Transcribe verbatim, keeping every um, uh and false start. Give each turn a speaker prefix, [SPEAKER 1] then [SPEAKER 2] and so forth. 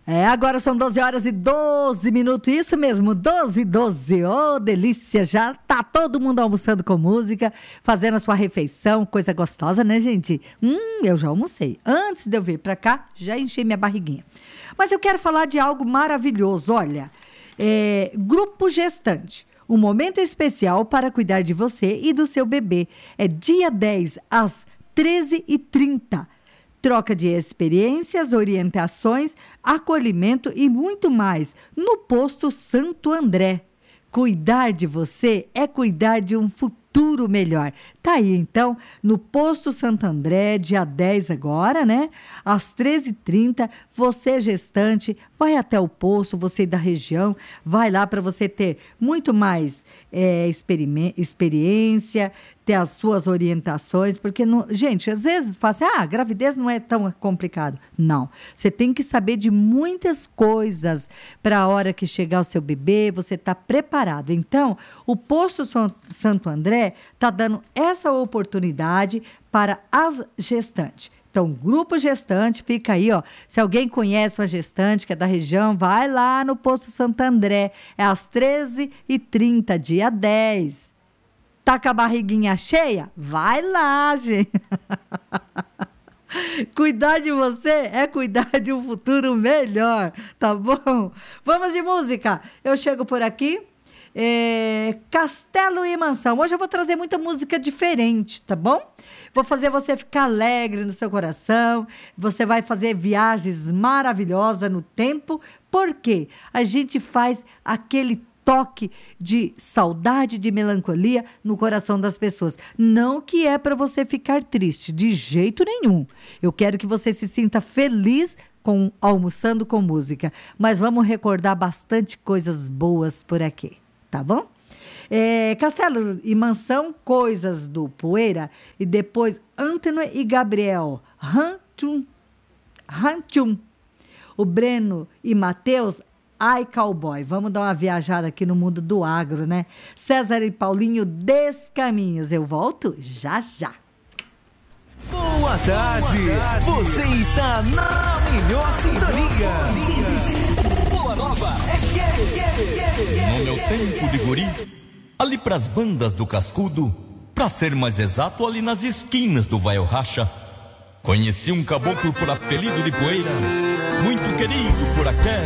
[SPEAKER 1] É, agora são doze horas e doze minutos, isso mesmo, doze e doze, ô delícia, já tá todo mundo almoçando com música, fazendo a sua refeição, coisa gostosa, né, gente? Hum, eu já almocei, antes de eu vir pra cá, já enchi minha barriguinha. Mas eu quero falar de algo maravilhoso, olha, é, Grupo Gestante, um momento especial para cuidar de você e do seu bebê, é dia dez às treze e trinta. Troca de experiências, orientações, acolhimento e muito mais no Posto Santo André. Cuidar de você é cuidar de um futuro melhor. Tá aí, então, no Posto Santo André, dia dez agora, né? Às treze e trinta, você gestante, vai até o posto, você da região, vai lá para você ter muito mais é, experiência, ter as suas orientações, porque, não, gente, às vezes fala assim, ah, gravidez não é tão complicado. Não, você tem que saber de muitas coisas para a hora que chegar o seu bebê, você está preparado. Então, o Posto Santo André está dando essa oportunidade para as gestantes. Então, Grupo Gestante, fica aí, ó. Se alguém conhece uma gestante que é da região, vai lá no Posto Santo André. É às treze e trinta, dia dez. Tá com a barriguinha cheia? Vai lá, gente. Cuidar de você é cuidar de um futuro melhor, tá bom? Vamos de música. Eu chego por aqui. É, Castelo e Mansão. Hoje eu vou trazer muita música diferente, tá bom? Vou fazer você ficar alegre no seu coração. Você vai fazer viagens maravilhosas no tempo. Por quê? A gente faz aquele toque de saudade, de melancolia no coração das pessoas. Não que é para você ficar triste, de jeito nenhum. Eu quero que você se sinta feliz com almoçando com música. Mas vamos recordar bastante coisas boas por aqui. Tá bom? É, Castelo e Mansão, Coisas do Poeira. E depois Antônio e Gabriel, Ranchum. Ranchum. O Breno e Matheus, Ai Cowboy. Vamos dar uma viajada aqui no mundo do agro, né? César e Paulinho, Descaminhos. Eu volto já já.
[SPEAKER 2] Boa tarde. Boa tarde. Você está na melhor sintonia. Boa Nova F M.
[SPEAKER 3] No meu tempo de guri, ali pras bandas do Cascudo, pra ser mais exato, ali nas esquinas do Vai ao Racha, conheci um caboclo por apelido de Poeira, muito querido por aquela